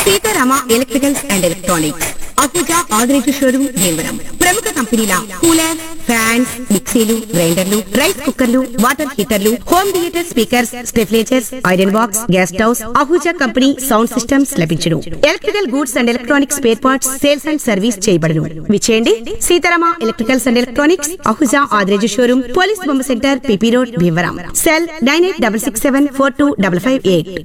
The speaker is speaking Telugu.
Sitarama electricals and electronics Ahuja Adireju showroom Bhimavaram. ప్రముఖ కంపెనీల కూలర్, ఫ్యాన్స్, మిక్సీలు, గ్రైండర్లు, రైస్ కుక్కర్లు, water హీటర్లు, home theatre speakers, స్టెఫ్లేజర్స్, iron box, gas stoves, Ahuja company sound systems లభించును. Electrical goods and electronics spare parts sales and service చేయబడును. విచేయండి Sitarama electricals and electronics Ahuja Adireju showroom, police బొమ్మ centre, PP road, Bhimavaram. Cell 9866742558.